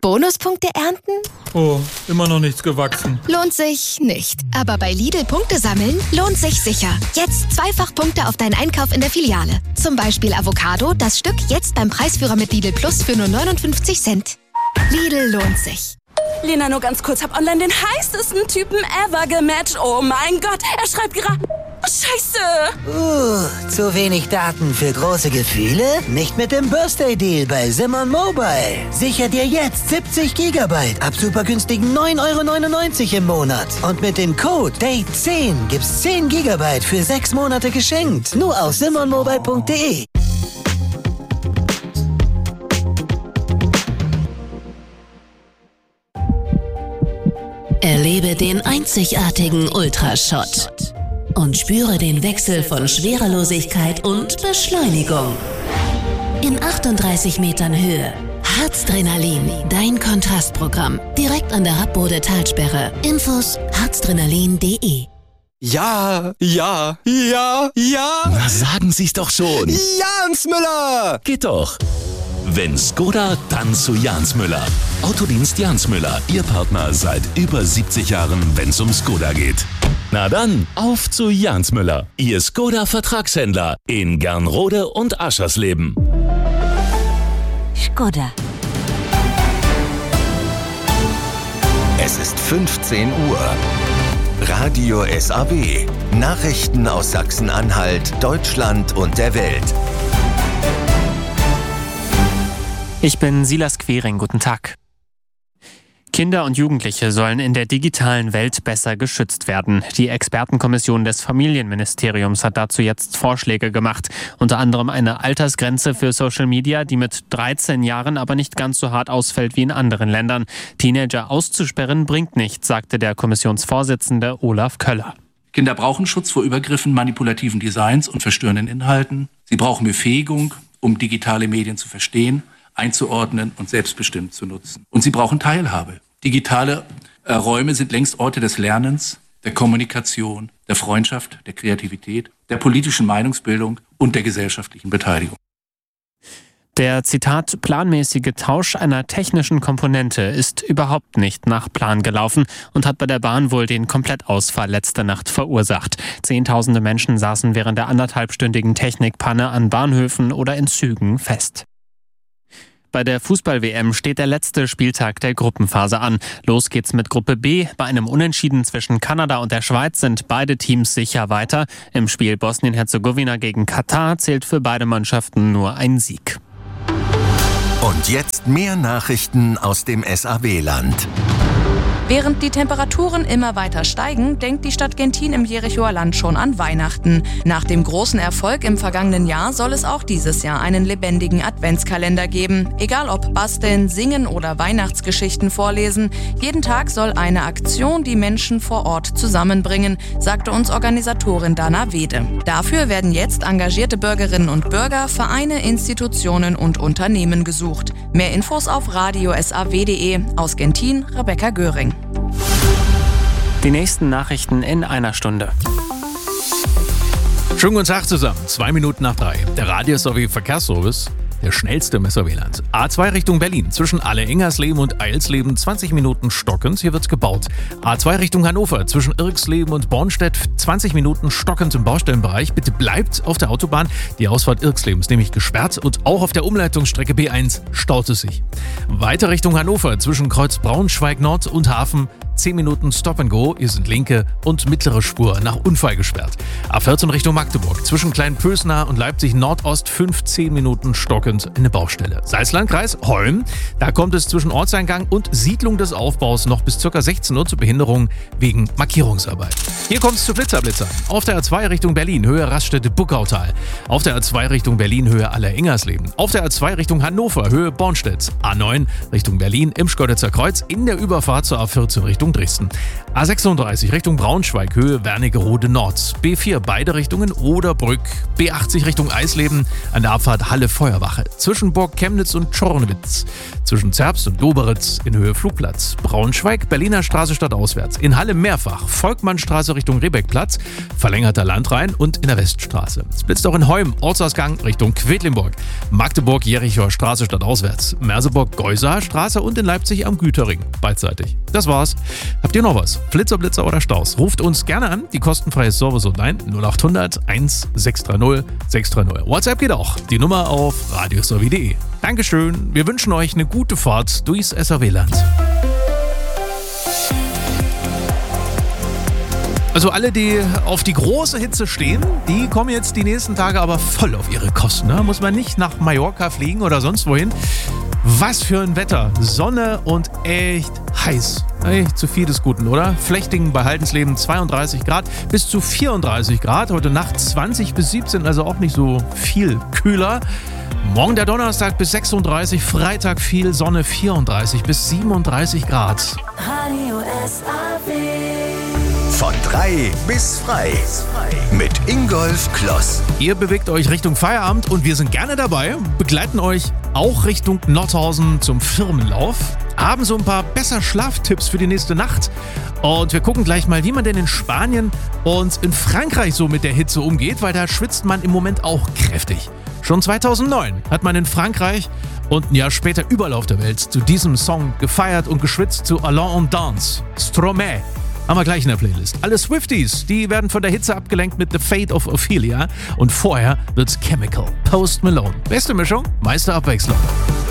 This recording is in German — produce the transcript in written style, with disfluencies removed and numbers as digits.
Bonuspunkte ernten? Oh, immer noch nichts gewachsen. Lohnt sich nicht. Aber bei Lidl Punkte sammeln lohnt sich sicher. Jetzt 2-fach Punkte auf deinen Einkauf in der Filiale. Zum Beispiel Avocado, das Stück jetzt beim Preisführer mit Lidl Plus für nur 59 Cent. Lidl lohnt sich. Lena, nur ganz kurz, hab online den heißesten Typen ever gematcht. Oh mein Gott, er schreibt gerade... Scheiße! Zu wenig Daten für große Gefühle? Nicht mit dem Birthday Deal bei Simon Mobile. Sicher dir jetzt 70 GB ab super günstigen 9,99 € im Monat. Und mit dem Code DATE10 gibt's 10 GB für 6 Monate geschenkt. Nur auf simonmobile.de. Erlebe den einzigartigen Ultrashot und spüre den Wechsel von Schwerelosigkeit und Beschleunigung. In 38 Metern Höhe. Harzdrenalin, dein Kontrastprogramm. Direkt an der Happbode Talsperre. Infos harzdrenalin.de. Ja. Na, sagen Sie's doch schon. Jans Müller! Geht doch. Wenn Skoda, dann zu Jans Müller. Autodienst Jans Müller, Ihr Partner seit über 70 Jahren, wenn's um Skoda geht. Na dann, auf zu Jans Müller, Ihr Skoda-Vertragshändler in Gernrode und Aschersleben. Skoda. Es ist 15 Uhr. Radio SAW. Nachrichten aus Sachsen-Anhalt, Deutschland und der Welt. Ich bin Silas Quering, guten Tag. Kinder und Jugendliche sollen in der digitalen Welt besser geschützt werden. Die Expertenkommission des Familienministeriums hat dazu jetzt Vorschläge gemacht. Unter anderem eine Altersgrenze für Social Media, die mit 13 Jahren aber nicht ganz so hart ausfällt wie in anderen Ländern. Teenager auszusperren bringt nichts, sagte der Kommissionsvorsitzende Olaf Köller. Kinder brauchen Schutz vor Übergriffen, manipulativen Designs und verstörenden Inhalten. Sie brauchen Befähigung, um digitale Medien zu verstehen, einzuordnen und selbstbestimmt zu nutzen. Und sie brauchen Teilhabe. Digitale Räume sind längst Orte des Lernens, der Kommunikation, der Freundschaft, der Kreativität, der politischen Meinungsbildung und der gesellschaftlichen Beteiligung. Der, Zitat, planmäßige Tausch einer technischen Komponente ist überhaupt nicht nach Plan gelaufen und hat bei der Bahn wohl den Komplettausfall letzte Nacht verursacht. Zehntausende Menschen saßen während der anderthalbstündigen Technikpanne an Bahnhöfen oder in Zügen fest. Bei der Fußball-WM steht der letzte Spieltag der Gruppenphase an. Los geht's mit Gruppe B. Bei einem Unentschieden zwischen Kanada und der Schweiz sind beide Teams sicher weiter. Im Spiel Bosnien-Herzegowina gegen Katar zählt für beide Mannschaften nur ein Sieg. Und jetzt mehr Nachrichten aus dem SAW-Land. Während die Temperaturen immer weiter steigen, denkt die Stadt Gentin im Jerichoer Land schon an Weihnachten. Nach dem großen Erfolg im vergangenen Jahr soll es auch dieses Jahr einen lebendigen Adventskalender geben. Egal ob basteln, singen oder Weihnachtsgeschichten vorlesen, jeden Tag soll eine Aktion die Menschen vor Ort zusammenbringen, sagte uns Organisatorin Dana Wede. Dafür werden jetzt engagierte Bürgerinnen und Bürger, Vereine, Institutionen und Unternehmen gesucht. Mehr Infos auf radiosaw.de. Aus Gentin, Rebecca Göring. Die nächsten Nachrichten in einer Stunde. Schönen guten Tag zusammen. 2 Minuten nach 3. Der Radio-SAW-Verkehrsservice, der schnellste im SAW-Land. A2 Richtung Berlin, zwischen Alle-Engersleben und Eilsleben 20 Minuten stockend, hier wird gebaut. A2 Richtung Hannover, zwischen Irxleben und Bornstedt 20 Minuten stockend im Baustellenbereich. Bitte bleibt auf der Autobahn, die Ausfahrt Irxleben ist nämlich gesperrt und auch auf der Umleitungsstrecke B1 staut es sich. Weiter Richtung Hannover, zwischen Kreuz Braunschweig Nord und Hafen 10 Minuten Stop and Go, hier sind linke und mittlere Spur nach Unfall gesperrt. A14 Richtung Magdeburg, zwischen Kleinpösnar und Leipzig Nordost 15 Minuten stockend eine Baustelle. Salzlandkreis Holm, da kommt es zwischen Ortseingang und Siedlung des Aufbaus noch bis ca. 16 Uhr zu Behinderungen wegen Markierungsarbeit. Hier kommt es zu Blitzerblitzern. Auf der A2 Richtung Berlin, Höhe Raststätte-Buckautal. Auf der A2 Richtung Berlin, Höhe Alle-Engersleben. Auf der A2 Richtung Hannover, Höhe Bornstedt. A9 Richtung Berlin im Schkeuditzer Kreuz in der Überfahrt zur A14 Richtung Dresden. A36 Richtung Braunschweig, Höhe Wernigerode Nord. B4 beide Richtungen Oderbrück. B80 Richtung Eisleben an der Abfahrt Halle-Feuerwache. Zwischen Burg Chemnitz und Czornowitz. Zwischen Zerbst und Doberitz in Höhe Flugplatz. Braunschweig, Berliner Straße stadtauswärts. In Halle mehrfach. Volkmannstraße Richtung Rehbeckplatz. Verlängerter Landrhein und in der Weststraße. Es blitzt auch in Heum, Ortsausgang Richtung Quedlinburg. Magdeburg, Jerichoer Straße stadtauswärts. Merseburg, Geusaer Straße und in Leipzig am Güterring. Beidseitig. Das war's. Habt ihr noch was? Flitzer, Blitzer oder Staus? Ruft uns gerne an. Die kostenfreie Service Hotline 0800 1630 630. WhatsApp geht auch. Die Nummer auf radiosowie.de. Dankeschön. Wir wünschen euch eine gute Fahrt durchs SAW-Land. Also alle, die auf die große Hitze stehen, die kommen jetzt die nächsten Tage aber voll auf ihre Kosten. Ne? Muss man nicht nach Mallorca fliegen oder sonst wohin. Was für ein Wetter. Sonne und echt heiß. Echt zu viel des Guten, oder? Flechtingen bei Haldensleben 32 Grad bis zu 34 Grad. Heute Nacht 20 bis 17, also auch nicht so viel kühler. Morgen der Donnerstag bis 36, Freitag viel Sonne 34 bis 37 Grad. Radio SAW. Von 3 bis frei. Mit Ingolf Kloss. Ihr bewegt euch Richtung Feierabend und wir sind gerne dabei, begleiten euch auch Richtung Nordhausen zum Firmenlauf, haben so ein paar besser Schlaftipps für die nächste Nacht und wir gucken gleich mal, wie man denn in Spanien und in Frankreich so mit der Hitze umgeht, weil da schwitzt man im Moment auch kräftig. Schon 2009 hat man in Frankreich und ein Jahr später überall auf der Welt zu diesem Song gefeiert und geschwitzt zu Allons on Dance, Stromae. Haben wir gleich in der Playlist. Alle Swifties, die werden von der Hitze abgelenkt mit The Fate of Ophelia und vorher wird's Chemical, Post Malone. Beste Mischung, meiste Abwechslung.